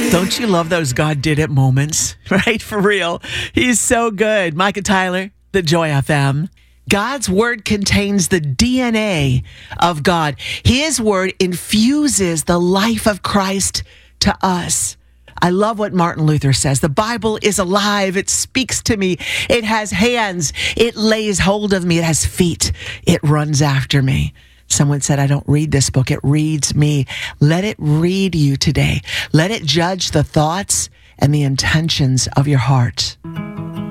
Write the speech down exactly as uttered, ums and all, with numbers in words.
Don't you love those God did it moments, right? For real. He's so good. Micah Tyler, the Joy F M. God's word contains the D N A of God. His word infuses the life of Christ to us. I love what Martin Luther says. The Bible is alive. It speaks to me. It has hands. It lays hold of me. It has feet. It runs after me. Someone said, I don't read this book. It reads me. Let it read you today. Let it judge the thoughts and the intentions of your heart.